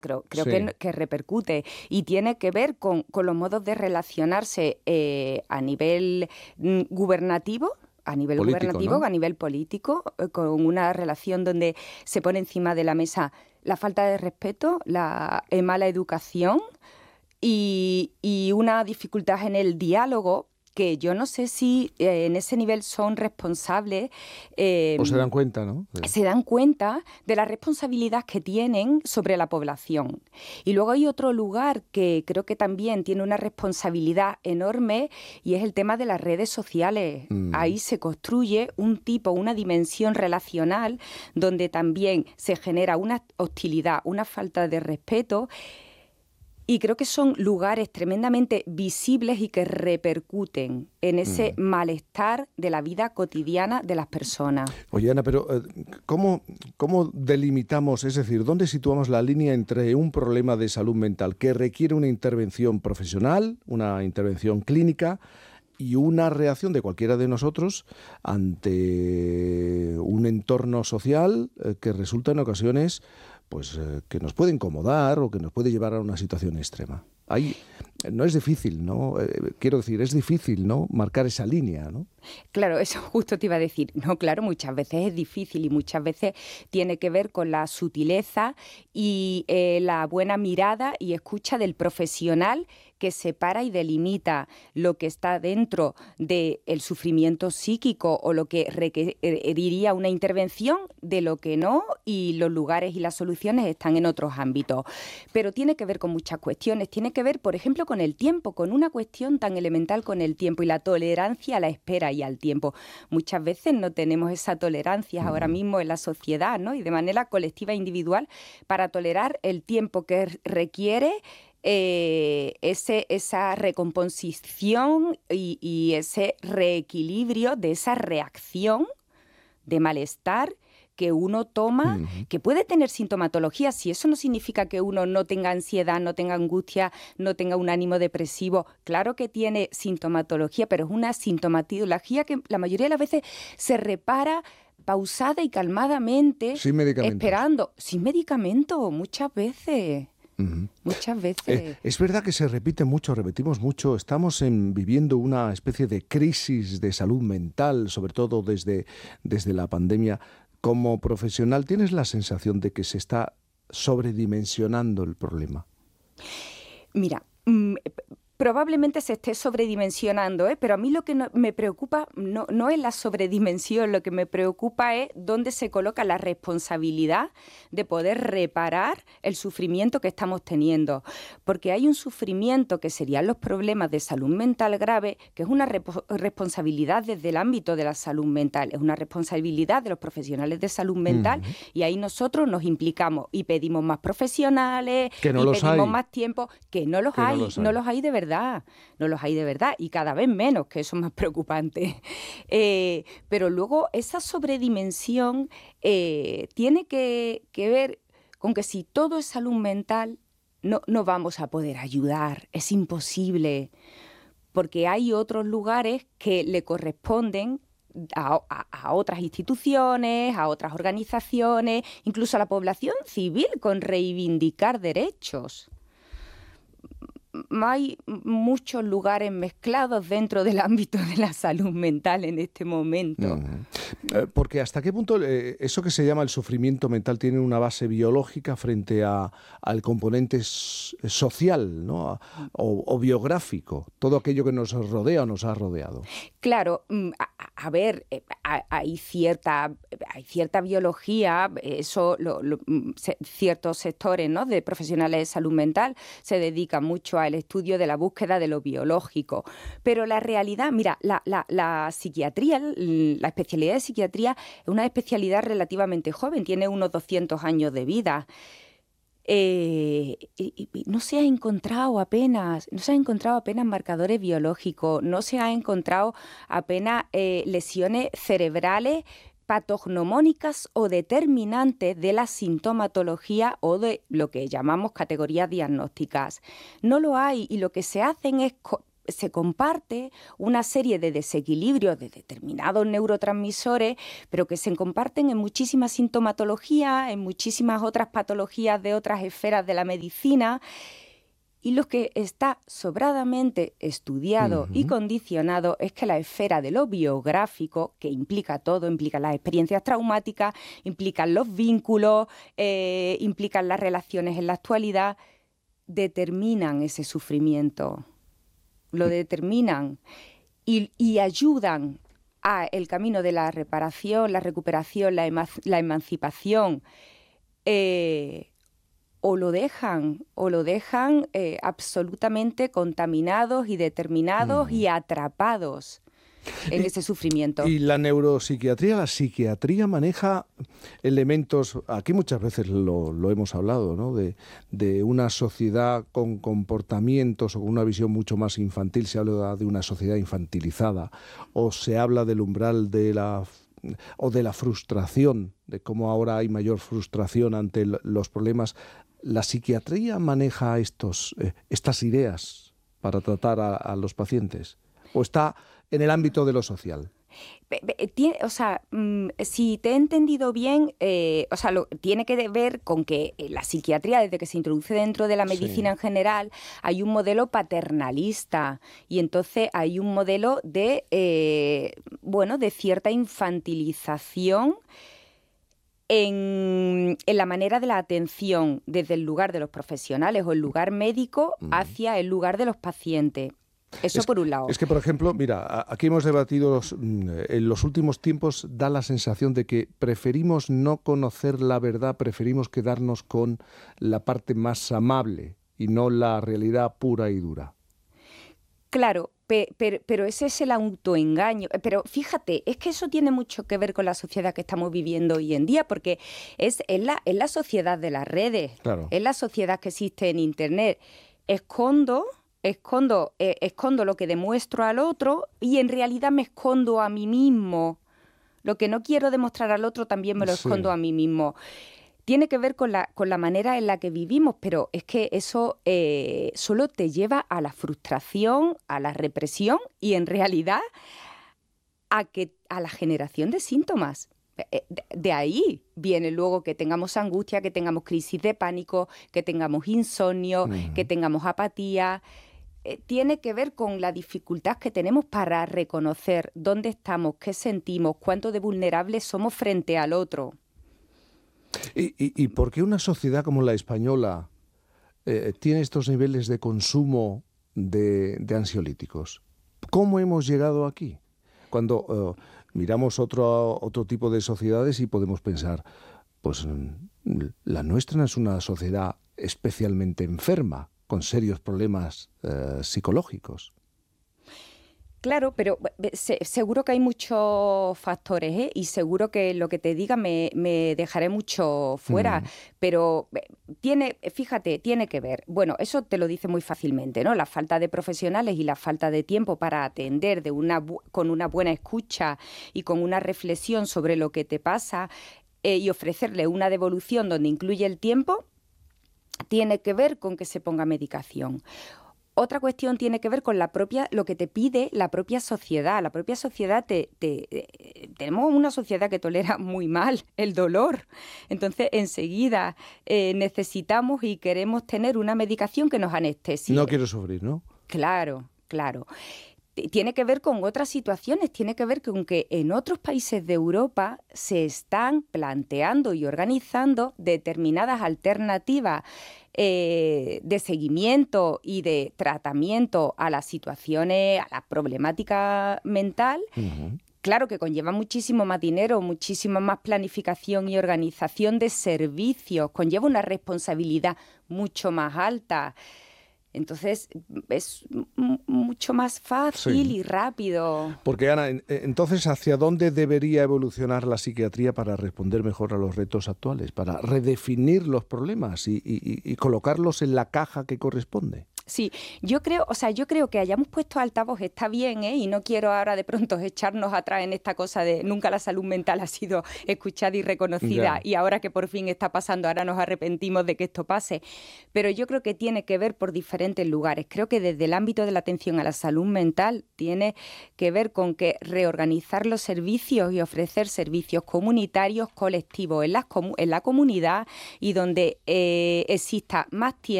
creo Sí. que repercute y tiene que ver con los modos de relacionarse a nivel gubernativo, Político, ¿no? a nivel político, con una relación donde se pone encima de la mesa la falta de respeto, la mala educación y una dificultad en el diálogo que yo no sé si en ese nivel son responsables. O se dan cuenta, ¿no? Se dan cuenta de la responsabilidad que tienen sobre la población. Y luego hay otro lugar que creo que también tiene una responsabilidad enorme y es el tema de las redes sociales. Ahí se construye una dimensión relacional donde también se genera una hostilidad, una falta de respeto. Y creo que son lugares tremendamente visibles y que repercuten en ese malestar de la vida cotidiana de las personas. Oye, Ana, pero ¿cómo delimitamos, es decir, dónde situamos la línea entre un problema de salud mental que requiere una intervención profesional, una intervención clínica, y una reacción de cualquiera de nosotros ante un entorno social que resulta en ocasiones que nos puede incomodar o que nos puede llevar a una situación extrema? Ahí no es difícil, ¿no? Quiero decir, es difícil, ¿no?, marcar esa línea, ¿no? Claro, eso justo te iba a decir. No, claro, muchas veces es difícil y muchas veces tiene que ver con la sutileza y la buena mirada y escucha del profesional que separa y delimita lo que está dentro del sufrimiento psíquico o lo que requeriría una intervención de lo que no, y los lugares y las soluciones están en otros ámbitos. Pero tiene que ver con muchas cuestiones. Tiene que ver, por ejemplo, con el tiempo, con una cuestión tan elemental con el tiempo y la tolerancia a la espera y al tiempo. Muchas veces no tenemos esa tolerancia ahora mismo en la sociedad, ¿no? Y de manera colectiva e individual para tolerar el tiempo que requiere esa recomposición y ese reequilibrio de esa reacción de malestar que uno toma, que puede tener sintomatología. Si eso no significa que uno no tenga ansiedad, no tenga angustia, no tenga un ánimo depresivo, claro que tiene sintomatología, pero es una sintomatología que la mayoría de las veces se repara pausada y calmadamente, Sin medicamentos. esperando, sin medicamento, muchas veces. Muchas veces. Es verdad que se repite mucho, repetimos mucho. Estamos viviendo una especie de crisis de salud mental, sobre todo desde la pandemia. Como profesional, ¿tienes la sensación de que se está sobredimensionando el problema? Mira, probablemente se esté sobredimensionando, pero a mí lo que me preocupa no es la sobredimensión, lo que me preocupa es dónde se coloca la responsabilidad de poder reparar el sufrimiento que estamos teniendo. Porque hay un sufrimiento que serían los problemas de salud mental grave, que es una responsabilidad desde el ámbito de la salud mental, es una responsabilidad de los profesionales de salud mental, y ahí nosotros nos implicamos y pedimos más profesionales, Que no y los pedimos hay. más tiempo, que no los hay, no los hay de verdad. No los hay de verdad y cada vez menos, que eso es más preocupante. Pero luego esa sobredimensión tiene que ver con que si todo es salud mental, no vamos a poder ayudar, es imposible, porque hay otros lugares que le corresponden a otras instituciones, a otras organizaciones, incluso a la población civil, con reivindicar derechos. Hay muchos lugares mezclados dentro del ámbito de la salud mental en este momento. Porque ¿hasta qué punto eso que se llama el sufrimiento mental tiene una base biológica frente al componente social, ¿no? o biográfico? Todo aquello que nos rodea o nos ha rodeado. Claro, a ver, hay cierta biología, ciertos sectores, ¿no?, de profesionales de salud mental se dedican mucho al estudio de la búsqueda de lo biológico. Pero la realidad, mira, la psiquiatría, la especialidad de psiquiatría es una especialidad relativamente joven, tiene unos 200 años de vida. Y no se ha encontrado apenas marcadores biológicos, no se ha encontrado apenas lesiones cerebrales patognomónicas o determinantes de la sintomatología o de lo que llamamos categorías diagnósticas. No lo hay, y lo que se hacen es se comparte una serie de desequilibrios de determinados neurotransmisores, pero que se comparten en muchísimas sintomatologías, en muchísimas otras patologías de otras esferas de la medicina. Y lo que está sobradamente estudiado y condicionado es que la esfera de lo biográfico, que implica todo, implica las experiencias traumáticas, implican los vínculos, implican las relaciones en la actualidad, determinan ese sufrimiento, lo determinan y ayudan a el camino de la reparación, la recuperación, la emancipación, o lo dejan absolutamente contaminados y determinados y atrapados en ese sufrimiento. Y la psiquiatría maneja elementos, aquí muchas veces lo hemos hablado, ¿no? De una sociedad con comportamientos o con una visión mucho más infantil, se habla de una sociedad infantilizada, o se habla del umbral de la frustración, de cómo ahora hay mayor frustración ante los problemas. ¿La psiquiatría maneja estas ideas para tratar a los pacientes? ¿O está en el ámbito de lo social? Si te he entendido bien, tiene que ver con que la psiquiatría, desde que se introduce dentro de la medicina en general, hay un modelo paternalista y entonces hay un modelo de cierta infantilización en la manera de la atención desde el lugar de los profesionales o el lugar médico hacia el lugar de los pacientes. Eso por un lado. Es que, por ejemplo, mira, aquí hemos debatido, en los últimos tiempos da la sensación de que preferimos no conocer la verdad, preferimos quedarnos con la parte más amable y no la realidad pura y dura. Claro, pero ese es el autoengaño. Pero fíjate, es que eso tiene mucho que ver con la sociedad que estamos viviendo hoy en día, porque es la sociedad de las redes, claro. Es la sociedad que existe en Internet. Escondo lo que demuestro al otro y en realidad me escondo a mí mismo. Lo que no quiero demostrar al otro también me lo escondo a mí mismo. Tiene que ver con la manera en la que vivimos, pero es que eso solo te lleva a la frustración, a la represión y en realidad a la generación de síntomas. De ahí viene luego que tengamos angustia, que tengamos crisis de pánico, que tengamos insomnio, que tengamos apatía. Tiene que ver con la dificultad que tenemos para reconocer dónde estamos, qué sentimos, cuánto de vulnerables somos frente al otro. ¿Y por qué una sociedad como la española tiene estos niveles de consumo de ansiolíticos? ¿Cómo hemos llegado aquí? Cuando miramos otro tipo de sociedades y podemos pensar, pues la nuestra no es una sociedad especialmente enferma, con serios problemas psicológicos. Claro, pero seguro que hay muchos factores, ¿eh? Y seguro que lo que te diga me dejaré mucho fuera, pero tiene que ver. Bueno, eso te lo dice muy fácilmente, ¿no? La falta de profesionales y la falta de tiempo para atender con una buena escucha y con una reflexión sobre lo que te pasa y ofrecerle una devolución donde incluye el tiempo, tiene que ver con que se ponga medicación. Otra cuestión tiene que ver con lo que te pide la propia sociedad. La propia sociedad tenemos una sociedad que tolera muy mal el dolor. Entonces, enseguida necesitamos y queremos tener una medicación que nos anestesie. No quiero sufrir, ¿no? Claro. Tiene que ver con otras situaciones, tiene que ver con que en otros países de Europa se están planteando y organizando determinadas alternativas de seguimiento y de tratamiento a las situaciones, a la problemática mental. Claro que conlleva muchísimo más dinero, muchísima más planificación y organización de servicios, conlleva una responsabilidad mucho más alta. Entonces es mucho más fácil y rápido. Porque, Ana, entonces, ¿hacia dónde debería evolucionar la psiquiatría para responder mejor a los retos actuales, para redefinir los problemas y colocarlos en la caja que corresponde? Sí, yo creo que hayamos puesto altavoz está bien, ¿eh? Y no quiero ahora de pronto echarnos atrás en esta cosa de nunca la salud mental ha sido escuchada y reconocida Ya. y ahora que por fin está pasando, ahora nos arrepentimos de que esto pase. Pero yo creo que tiene que ver por diferentes lugares. Creo que desde el ámbito de la atención a la salud mental tiene que ver con que reorganizar los servicios y ofrecer servicios comunitarios colectivos en la comunidad y donde exista más tiempo